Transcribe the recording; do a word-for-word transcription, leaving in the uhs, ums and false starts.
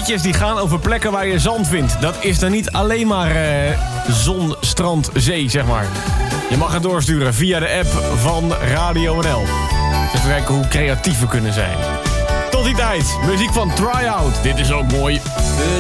liedjes die gaan over plekken waar je zand vindt. Dat is dan niet alleen maar uh, zon, strand, zee, zeg maar. Je mag het doorsturen via de app van Radio N L. Even kijken hoe creatief we kunnen zijn. Tot die tijd, muziek van Try Out. Dit is ook mooi.